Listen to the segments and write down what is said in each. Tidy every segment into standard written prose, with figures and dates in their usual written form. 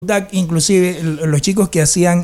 inclusive los chicos que hacían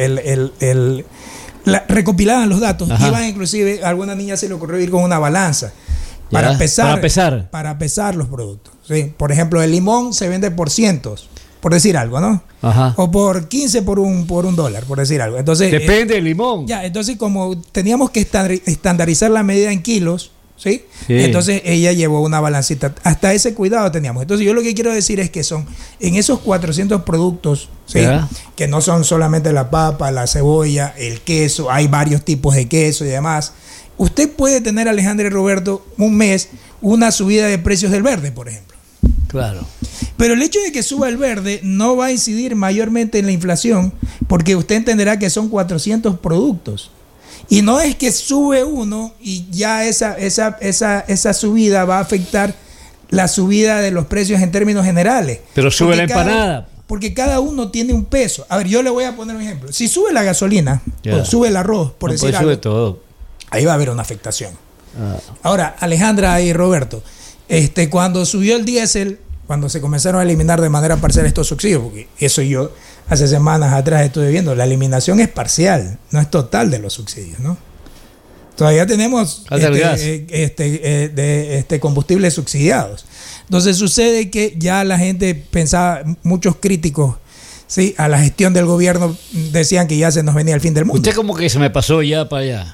recopilaban los datos, iban inclusive, a alguna niña se le ocurrió ir con una balanza para pesar los productos. ¿Sí? Por ejemplo, el limón se vende por cientos, por decir algo, ¿no? Ajá. O por 15 por un $1, por decir algo. Entonces, depende del limón. Entonces, como teníamos que estandarizar la medida en kilos, ¿sí? Entonces ella llevó una balancita. Hasta ese cuidado teníamos. Entonces yo lo que quiero decir es que son en esos 400 productos, ¿sí? Que no son solamente la papa, la cebolla, el queso, hay varios tipos de queso y demás. Usted puede tener, Alejandra y Roberto, un mes una subida de precios del verde, por ejemplo. Claro. Pero el hecho de que suba el verde no va a incidir mayormente en la inflación, porque usted entenderá que son 400 productos. Y no es que sube uno y ya esa subida va a afectar la subida de los precios en términos generales. Pero sube la empanada. Porque cada uno tiene un peso. A ver, yo le voy a poner un ejemplo. Si sube la gasolina, o sube el arroz, por decir algo, sube todo. Ahí va a haber una afectación. Ahora, Alejandra y Roberto, cuando subió el diésel, cuando se comenzaron a eliminar de manera parcial estos subsidios, porque eso yo hace semanas atrás estuve viendo, la eliminación es parcial, no es total de los subsidios, ¿no? Todavía tenemos combustibles subsidiados. Entonces sucede que ya la gente pensaba, muchos críticos, sí, a la gestión del gobierno decían que ya se nos venía el fin del mundo. Usted como que se me pasó ya para allá.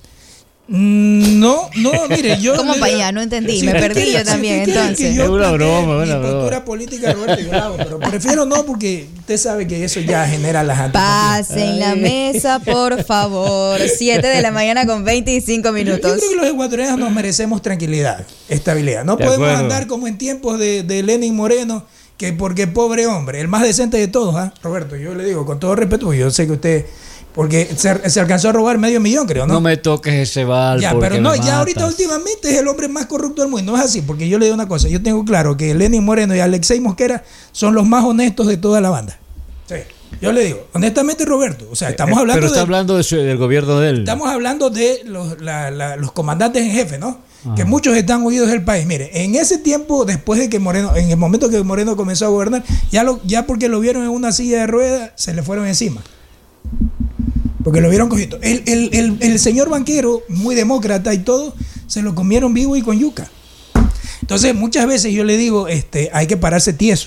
No, mire, yo... ¿Cómo para allá? No entendí, me perdí yo también, entonces. Es una broma, mi postura política, Roberto, yo la hago, pero prefiero no, porque usted sabe que eso ya genera las antipatías. Pasen la mesa, por favor. 7 de la mañana con 25 minutos. Yo creo que los ecuatorianos nos merecemos tranquilidad, estabilidad. No podemos andar como en tiempos de Lenin Moreno, que porque pobre hombre, el más decente de todos, Roberto, yo le digo con todo respeto, porque yo sé que usted... Porque se alcanzó a robar $500,000, creo, ¿no? No me toques ese bal. Ya, pero no, ya ahorita últimamente es el hombre más corrupto del mundo. No es así, porque yo le digo una cosa. Yo tengo claro que Lenin Moreno y Alexei Mosquera son los más honestos de toda la banda. Sí. Yo le digo, honestamente, Roberto, o sea, estamos hablando pero está hablando del gobierno de él. Estamos hablando de los comandantes en jefe, ¿no? Que muchos están huidos del país. Mire, en ese tiempo, después de que Moreno, en el momento que Moreno comenzó a gobernar, ya porque lo vieron en una silla de ruedas, se le fueron encima. Porque lo vieron cogido. El señor banquero, muy demócrata y todo, se lo comieron vivo y con yuca. Entonces, muchas veces yo le digo, hay que pararse tieso.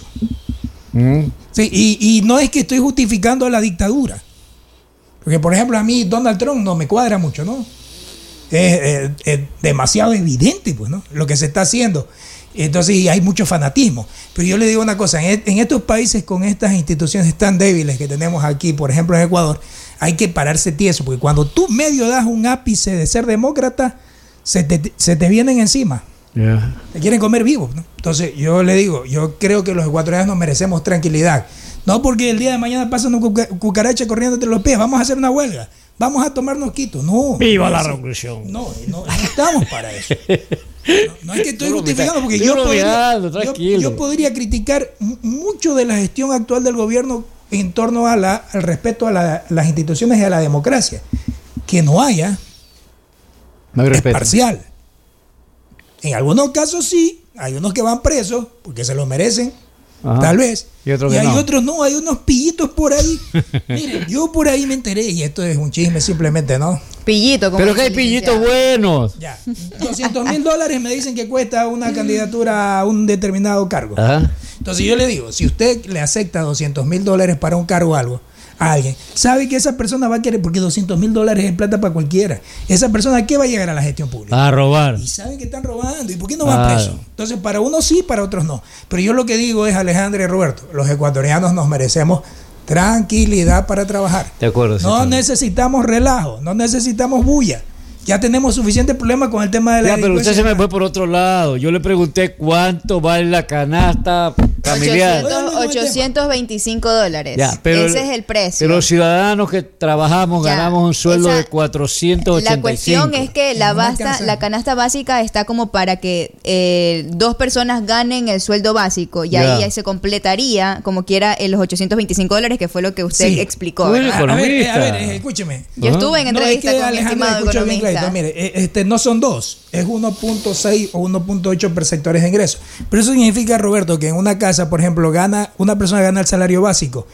Sí, y no es que estoy justificando la dictadura. Porque, por ejemplo, a mí Donald Trump no me cuadra mucho, ¿no? Es demasiado evidente, pues, ¿no? Lo que se está haciendo. Entonces hay mucho fanatismo. Pero yo le digo una cosa, en estos países con estas instituciones tan débiles que tenemos aquí, por ejemplo en Ecuador, hay que pararse tieso, porque cuando tú medio das un ápice de ser demócrata, se te vienen encima. Te quieren comer vivo, ¿no? Entonces yo le digo, yo creo que los ecuatorianos nos merecemos tranquilidad. No porque el día de mañana pasa una cucaracha corriendo entre los pies, vamos a hacer una huelga, vamos a tomarnos quito. No. ¡Viva la revolución! No estamos para eso. No es que estoy justificando, porque yo podría criticar mucho de la gestión actual del gobierno en torno al respeto a las instituciones y a la democracia. Que no haya, es parcial. En algunos casos sí, hay unos que van presos porque se lo merecen, tal vez. Y hay otros no, hay unos pillitos por ahí. Miren, yo por ahí me enteré, y esto es un chisme simplemente, ¿no? Pillito, como pero que hay pillitos buenos. Ya, $200,000 me dicen que cuesta una candidatura a un determinado cargo. Entonces yo le digo, si usted le acepta $200,000 para un cargo o algo a alguien, sabe que esa persona va a querer, porque $200,000 es plata para cualquiera. Esa persona, ¿qué va a llegar a la gestión pública? A robar. Y saben que están robando. ¿Y por qué no van presos? Entonces, para unos sí, para otros no. Pero yo lo que digo es, Alejandra y Roberto, los ecuatorianos nos merecemos tranquilidad para trabajar. De acuerdo. No necesitamos relajo, no necesitamos bulla. Ya tenemos suficiente problema con el tema de la pero usted se me fue por otro lado. Yo le pregunté cuánto vale la canasta familiar. $825. Ya, pero ese es el precio. Pero los ciudadanos que trabajamos ganamos un sueldo de $485. La cuestión es que la canasta básica está como para que 2 personas ganen el sueldo básico, y ahí se completaría como quiera los $825, que fue lo que usted explicó. A ver, escúcheme. Yo estuve en entrevista con mi estimado economista. Mire, no son 2, es 1.6 o 1.8 perceptores de ingresos. Pero eso significa, Roberto, que en una casa casa, por ejemplo, una persona gana el salario básico